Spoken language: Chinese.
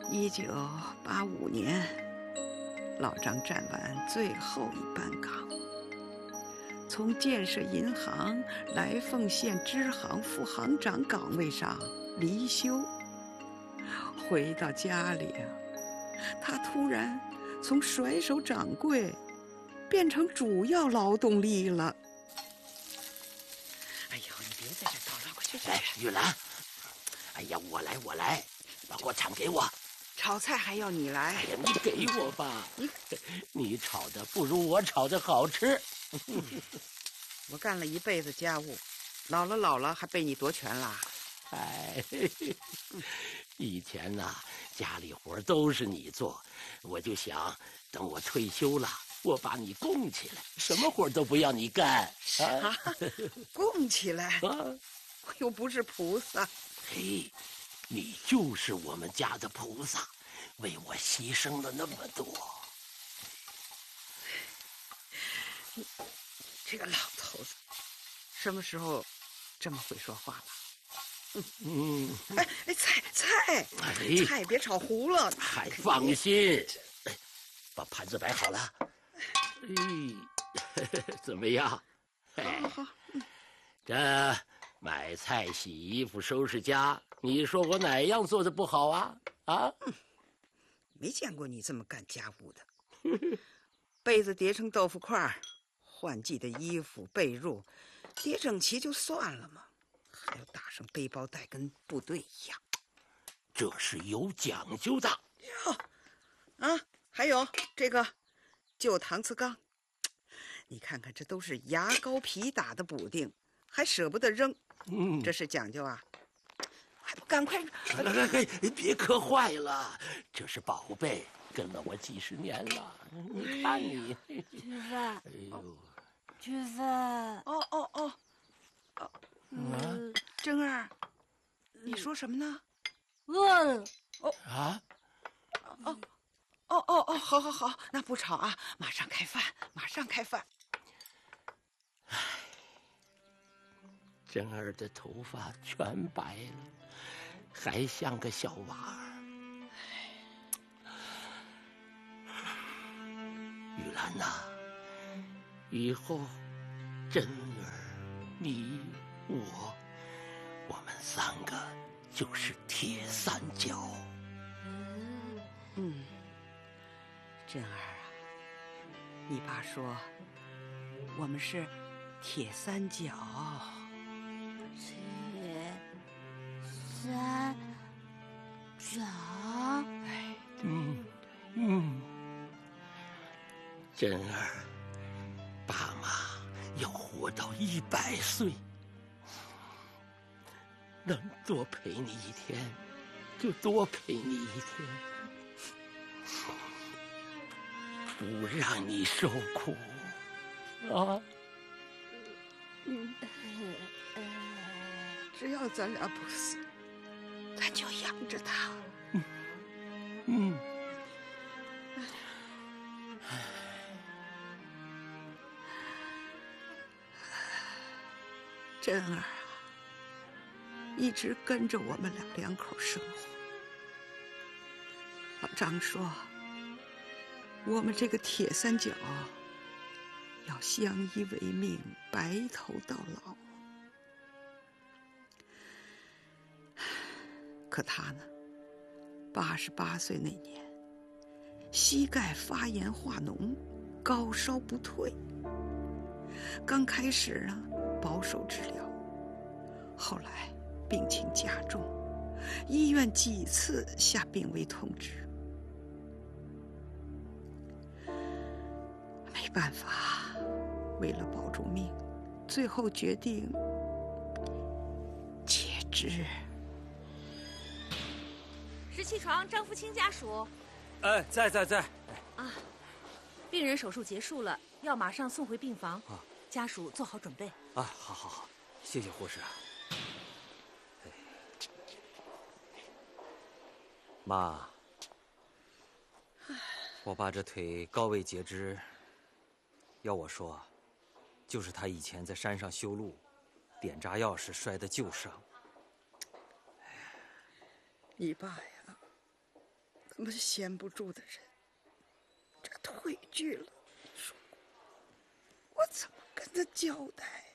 1985年，老张站完最后一班岗，从建设银行来凤县支行副行长岗位上离休。回到家里啊，他突然从甩手掌柜变成主要劳动力了。哎呦，你别在这叨唠，快去！ 哎，玉兰，哎呀，我来，把锅铲给我。 炒菜还要你来？ 哎呀，你给我吧，你炒的不如我炒的好吃。 我干了一辈子家务，老了还被你夺权了。 哎，以前呐，家里活都是你做，我就想等我退休了，我把你供起来，什么活都不要你干。 啊，供起来？我又不是菩萨。 嘿，你就是我们家的菩萨，为我牺牲了那么多。 你这个老头子，什么时候这么会说话了？菜别炒糊了。 还放心，把盘子摆好了。怎么样？ 好。 这买菜、洗衣服、收拾家，你说我哪样做的不好啊？ 没见过你这么干家务的。被子叠成豆腐块，换季的衣服、被褥叠整齐就算了嘛，还要打上背包带，跟部队一样。 这是有讲究的。 还有这个旧搪瓷缸，你看看，这都是牙膏皮打的补丁，还舍不得扔。这是讲究啊！还不赶快！ 别磕坏了，这是宝贝，跟了我几十年了。你看你， 菊芬，菊芬， 珍儿，你说什么呢？ 饿了。 好，那不吵啊，马上开饭。 珍儿的头发全白了，还像个小娃儿。玉兰呐，以后珍儿、你、我们三个就是铁三角。 珍儿啊，你爸说我们是铁三角。 铁三角。 珍儿，爸妈要活到100岁，能多陪你一天就多陪你一天，不让你受苦啊！ 只要咱俩不死，咱就养着他。珍儿啊，一直跟着我们两口生活。老张说，我们这个铁三角要相依为命，白头到老。可他呢，88岁那年，膝盖发炎化脓，高烧不退。刚开始呢，保守治疗，后来病情加重，医院几次下病危通知。没办法，为了保住命，最后决定截肢。 17床张福清家属。 在。 病人手术结束了，要马上送回病房。家属做好准备。 好，谢谢护士。妈，我爸这腿高位截肢，要我说，就是他以前在山上修路，点炸药时摔的旧伤。 你爸呀， 那么闲不住的人，这腿锯了，我怎么跟他交代？